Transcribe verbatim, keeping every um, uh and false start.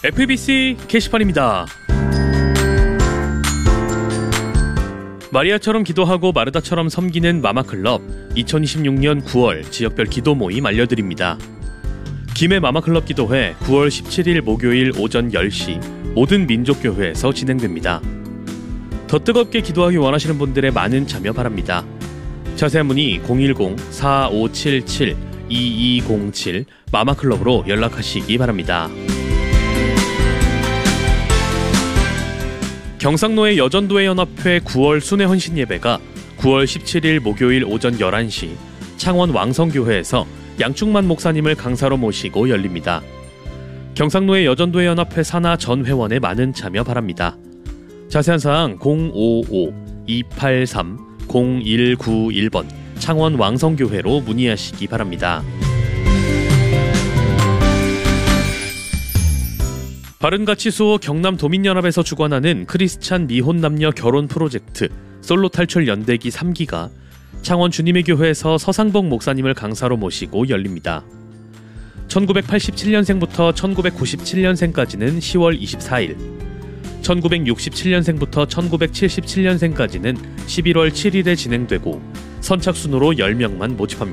에프비씨 게시판입니다. 마리아처럼 기도하고 마르다처럼 섬기는 마마클럽 이천이십육 년 구월 지역별 기도 모임 알려드립니다. 김해 마마클럽 기도회 구월 십칠일 목요일 오전 열 시 모든 민족교회에서 진행됩니다. 더 뜨겁게 기도하기 원하시는 분들의 많은 참여 바랍니다. 자세한 문의 공일공 사오칠칠 이이공칠 마마클럽으로 연락하시기 바랍니다. 경상노의 여전도회 연합회 구월 순회 헌신 예배가 구월 십칠일 목요일 오전 열한 시 창원 왕성교회에서 양충만 목사님을 강사로 모시고 열립니다. 경상노의 여전도회 연합회 산하 전 회원의 많은 참여 바랍니다. 자세한 사항 공오오 이팔삼 공일구일 번 창원 왕성교회로 문의하시기 바랍니다. 바른가치 수호 경남도민연합에서 주관하는 크리스찬 미혼 남녀 결혼 프로젝트 솔로 탈출 연대기 삼 기가 창원 주님의 교회에서 서상복 목사님을 강사로 모시고 열립니다. 천구백팔십칠 년생부터 천구백구십칠 년생까지는 시월 이십사일, 천구백육십칠 년생부터 천구백칠십칠 년생까지는 십일월 칠일에 진행되고 선착순으로 열 명만 모집합니다.